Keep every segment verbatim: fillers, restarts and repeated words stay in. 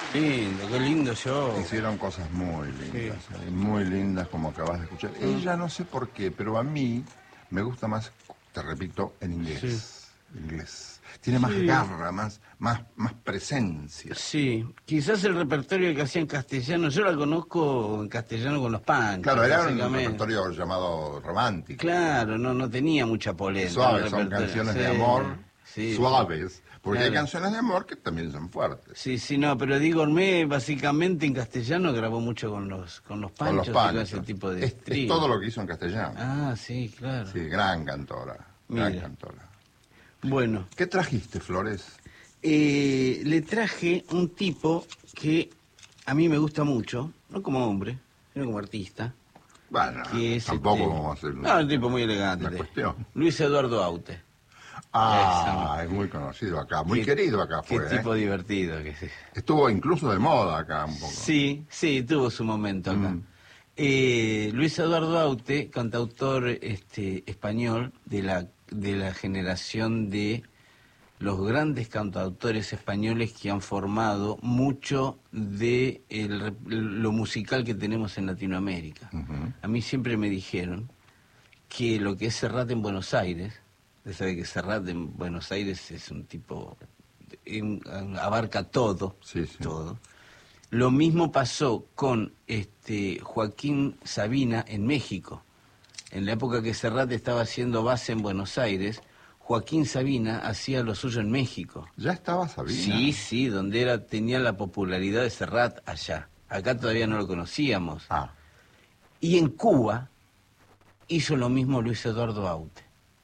Lindo, qué lindo show. Hicieron cosas muy lindas, Sí. eh, muy lindas como acabas de escuchar. Mm. Ella no sé por qué, pero a mí me gusta más, te repito, en inglés. Sí. Inglés. Tiene más Sí. garra, más, más, más presencia. Sí, quizás el repertorio que hacía en castellano, yo la conozco en castellano con los Panchos. Claro, era un básicamente. repertorio llamado romántico. Claro, no, no tenía mucha polenta. Suaves, el son repertorio. canciones Sí, de amor sí, suaves. Porque claro. hay canciones de amor que también son fuertes. Sí, sí, no, pero Di Gourmet básicamente en castellano grabó mucho con los con los Con los Panchos y Panchos. con ese tipo de Es, es trío. todo lo que hizo en castellano. Ah, sí, claro. Sí, gran cantora. Gran Mira. cantora. Bueno, ¿Qué trajiste, Flores? eh, le traje un tipo que a mí me gusta mucho, no como hombre, sino como artista. Bueno, Que es tampoco este- vamos a hacer No, un tipo muy elegante. una cuestión. Luis Eduardo Aute. Ah, Esa. es muy conocido acá, muy Qué- querido acá Qué fue. tipo ¿eh? divertido que es. Estuvo incluso de moda acá un poco. Sí, sí, tuvo su momento acá. Mm. Eh, Luis Eduardo Aute, cantautor este, español de la, de la generación de los grandes cantautores españoles que han formado mucho de el rep- lo musical que tenemos en Latinoamérica. Ujú. A mí siempre me dijeron que lo que es Serrat en Buenos Aires, usted sabe que Serrat en Buenos Aires es un tipo, en- abarca todo, Sí, sí. todo. Lo mismo pasó con este Joaquín Sabina en México. En la época que Serrat estaba haciendo base en Buenos Aires, Joaquín Sabina hacía lo suyo en México. Ya estaba Sabina. Sí, sí, donde era tenía la popularidad de Serrat allá. Acá todavía no lo conocíamos. Ah, Y en Cuba hizo lo mismo Luis Eduardo Aute.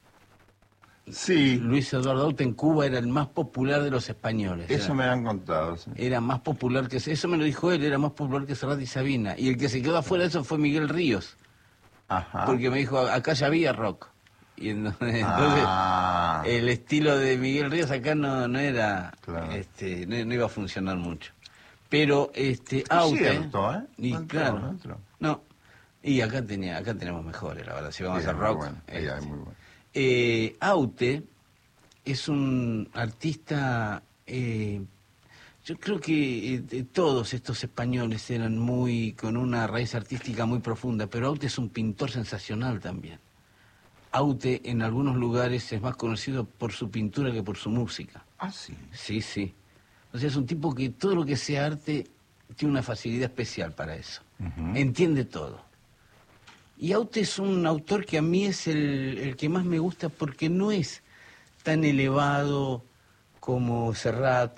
sí, Luis Eduardo Aute en Cuba era el más popular de los españoles. eso era, me han contado. Sí. era más popular que... Eso me lo dijo él, era más popular que Serrat y Sabina. Y el que se quedó afuera de eso fue Miguel Ríos. Ajá. Porque me dijo, acá ya había rock. Y entonces, entonces, Ah, el estilo de Miguel Ríos acá no, no era... Claro. este no, no iba a funcionar mucho. Pero este es Aute... cierto, ¿eh? Y No entró, claro, no entró. no. Y acá tenía acá tenemos mejores, la verdad. Si vamos Sí, a es hacer muy rock... bueno, ahí este, hay muy bueno. Eh, Aute es un artista, eh, yo creo que eh, todos estos españoles eran muy, con una raíz artística muy profunda, pero Aute es un pintor sensacional también. Aute en algunos lugares es más conocido por su pintura que por su música. Ah, sí. Sí, sí. O sea, es un tipo que todo lo que sea arte tiene una facilidad especial para eso. Ujú. Entiende todo. Y Aute es un autor que a mí es el, el que más me gusta porque no es tan elevado como Serrat,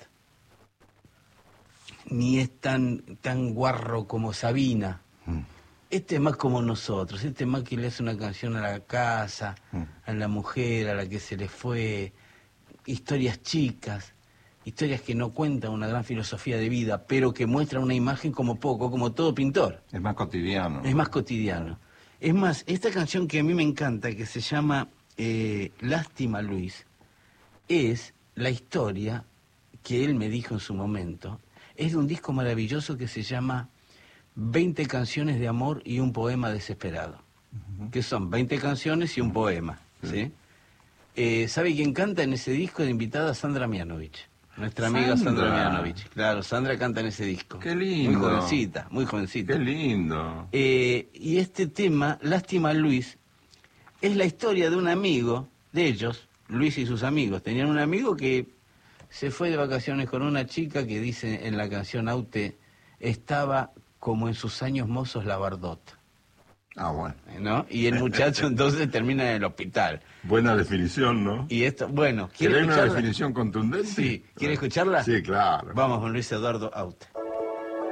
ni es tan, tan guarro como Sabina. Mm. Este es más como nosotros, este es más que le hace una canción a la casa, Mm. a la mujer, a la que se le fue, historias chicas, historias que no cuentan una gran filosofía de vida, pero que muestran una imagen como poco, como todo pintor. Es más cotidiano. Es más cotidiano. Es más, esta canción que a mí me encanta, que se llama eh, Lástima Luis, es la historia que él me dijo en su momento. Es de un disco maravilloso que se llama veinte canciones de amor y un poema desesperado. Ujú. Que son veinte canciones y un poema. Sí. ¿Sí? Eh, ¿Sabe quién canta en ese disco? De invitada Sandra Mianovich. Nuestra amiga Sandra, Sandra. Mianovich. Claro, Sandra canta en ese disco. Qué lindo. Muy jovencita, muy jovencita. Qué lindo. Eh, y este tema, Lástima Luis, es la historia de un amigo de ellos, Luis y sus amigos. Tenían un amigo que se fue de vacaciones con una chica que dice en la canción Aute, estaba como en sus años mozos Labardot, Ah, bueno. ¿no? Y el muchacho entonces termina en el hospital. Buena definición, ¿no? Y esto, bueno, ¿quiere ¿Querés una escucharla? definición contundente? Sí, ¿quiere escucharla? Sí, claro. Vamos con Luis Eduardo Aute.